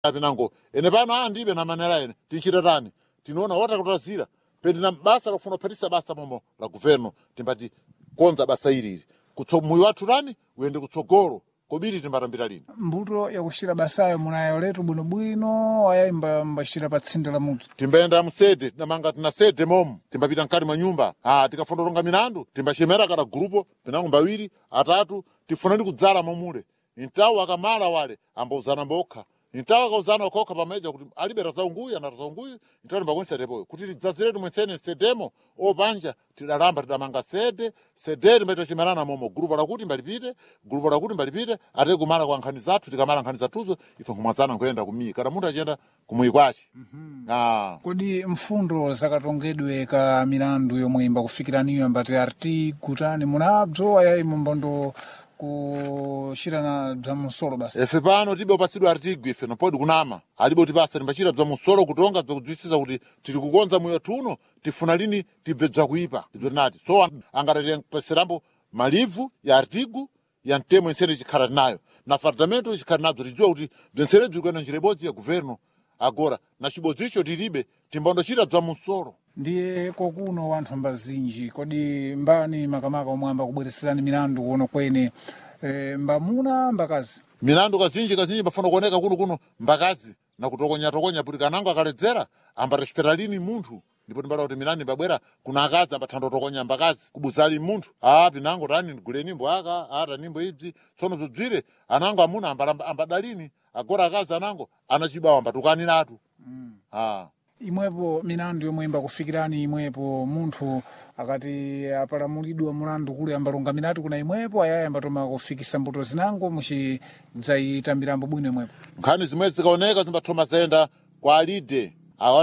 Pinango ene pano andibe na manera ene tichiratani tinoona wata kutazira pendina basa lofuna kuphatisa basa momo la governo timbati konza basa ilili kutsomuyi wathu rani uende kutsogolo kobiri timbatambira lini mbuto yakushira basayo munayo letu bwinobwino ayayimba mbashira patsinde la muti timbayenda musede tinamanga tina sede momo timbapita mkati mwa nyumba tikafuna kutonga milandu timbachemera kata grupo pinango mbawiri atatu tifuna ndi kudzala momule intawo akamala wale ambauzana mbokha intawo akauzana okokha pameja kuti alibera za unguyu anata unguyu intawo mbakwensa tepoyo kuti tidzaziretu mwensene sedemo opanja tidalamba tidamanga sede timbaita chimerana momo grupo lakuti mbalipite ate kumala kwa nkhani zathu tikamala nkhani zathuzo ife nkumwazana nkuyenda kumii kana munthu achiyenda kumuyi kwace. Kodi mfundo zakatongedwe ka milandu yomwe imba kufikiraniyo ambati arti kutani munabzo ayayi mumbondo kushirana bza musolo basi efe pano tibe upasidwa artigo ife nopodi kunama alibe utipasa timbachira bza musolo kutonga bza kudzwisisa kuti tiri kukonza moyo tuno tifuna lini tibve bza kuipa tibve nati so angatati paserambo malivu ya artigo ya mtemo insene chikhala nayo na fardamento chikhala nabzo tidziwa kuti bzensene bzikuenda njira ibodzi ya governo agora na chibodzi icho tilibe timbandochira bza musolo ndiye kokuno wanthu ambazinji kodi mbani makamaka omwe kubwereserani milandu kuno kwene mbamuna mbakazi milandu kazinji bafuna kuoneka kuno mbakazi na kutokonya kuti kanango akaledzera ambarespera lini munthu ndipo timbala kuti milandu imbabwera kuna akazi ambathanda kutokonya mbakazi kubuzali munthu pinango tani ndigule nimbo ata nimbo ibzi tsono bzibzire anango amuna ambadalini agora akazi anango anachibawa ambatukaniratu. Imwepo milandu yomwe imba kufikirani imwepo munthu akati apalamulidwa mulandu kule ambalonga minatu kuna imwepo ayayi ambatoma kufikisa mbuto zinango muchidzaitambirambo bwino imwepo nkhani zimwe zikaoneka zimbathoma zayenda kwa alide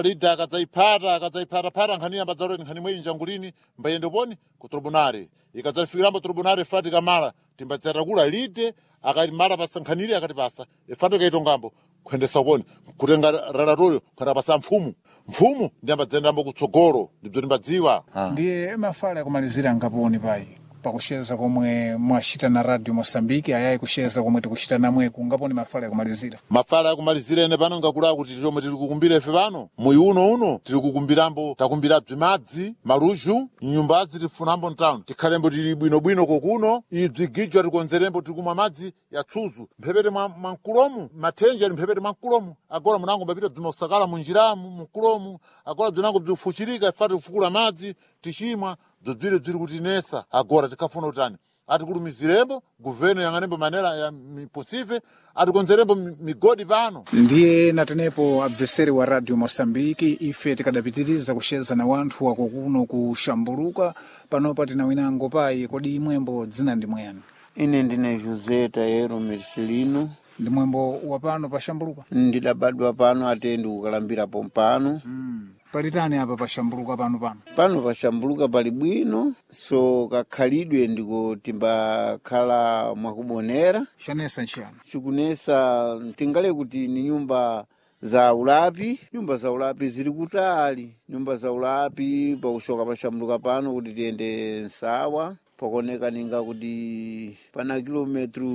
akadzayiphata nkhani ambadzaloti nkhani imwe injangulini mbayende poni ku tribunale ikadzalifikirambo tribunale fati kamala timbadzaitakula alide akati mala pasa nkhanili akati pasa ifati kaitongambo kuyendesa poni kutenga relatorio kwenda pasa mfumu ndi ambadzayendambo kutsogolo ndibzo timbadziwa. Ndiye mafala yakumalizira nkaponi payi pakusheza komwe mwashita na Radio Mosambiki ayayi kusheza komwe tikushita namweku ngaponi mafala yakumalizira ene pano ngakula kuti chomwe tiri kukumbira ife pano muyi uno tiri kukumbirambo takumbira bzimadzi maluju nyumbazi tifunambo mtown tikhalembo tili bwinobwino kokuno ibzigijwa tikonzerembo tikumwa madzi ya tsuzu mphepete mwa mkulomu mathenje ali mphepete mwa mkulomu agora munango mbapita bzinosakala munjiramu mkulomu agora bzinango bzifuchirika ifati kufukula madzi tichimwa bziri kuti nesa agora tikafuna utani atikulumizirembo governo yang'anembo manera ya miposive atikonzerembo migodi pano. Ndiye natenepo abveseri wa Radio Mosambiki ife tikadapitiriza kusheza na wanthu wako kuno kushambuluka panopa tina winango payi kodi imwembo dzina ndi mwene ine ndine José Taero Mercelino ndi mwembo wa pano pashambuluka ndidabadwa pano atendi kukalambira pompano. Palitani apa pashambuluka pano pashambuluka pali bwino so kakhalidwe ndiko timbakhala mwakubonera chanesa nchiyani chikunesa tingale kuti ni nyumba za ulapi zili kutali nyumba za ulapi pakushoka pashambuluka pano kuti tiyende Nsawa pakoneka ninga kuti pana kilometru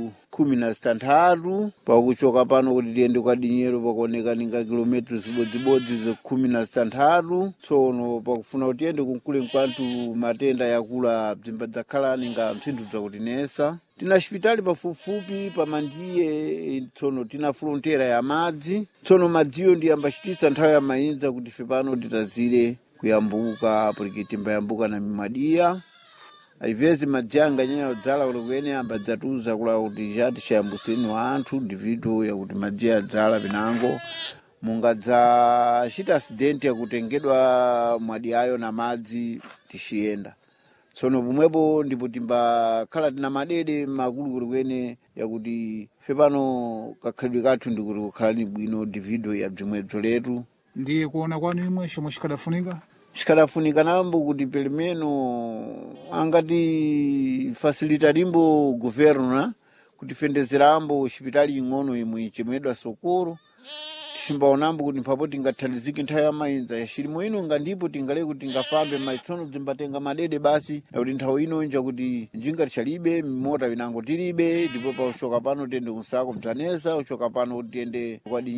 16 pakuchoka pano kuti tiyende kwa Dinyero pakoneka ninga kilometru zibodzibodzi za 16 tsono pakufuna kuti tiyende kunkule mkwantu matenda yakula bzimbadzakhala ninga msinthu bzakuti nesa tina hospitali pafupifupi pamandiye tsono tina frontera ya madzi tsono madziyo ndi ambachitisa nthawi ya mayinza kuti ife pano titazire kuyambuka porque timbayambuka na mimadiya aivezi madzanga nyanya odzala kuti kuyene ambadzatuza kula kuti chati chayambuseni wa anthu ndivido yakuti madzi adzala pinango mungadzachita asidenti yakutengedwa mwadi ayo na madzi tishiyenda tsono pomwepo ndipo timbakhala tina madede makulu kuti kuyene yakuti ife pano kakhalidwe kathu ndikuti kukhalani bwino ndivido ya bzimwedzo letu. Ndiye kuona kwanu imwe chomwe chikadafunika nambo kuti pelimeno angati facilitarimbo governo kuti fendezerambo hospitali ing'ono imwe chimwedwa Sokoro timbaonambo kuti mphapo tingathandizike nthawi ya mayinza yachilimo ino ndipo tingale kuti tingafambe maitsono timbatenga madede basi kuti nthawi ino inja kuti njinga tichalibe mota winango tilibe ndipo pa ushoka pano tiyende kusako bzanesa ushoka pano kuti tiyende kwa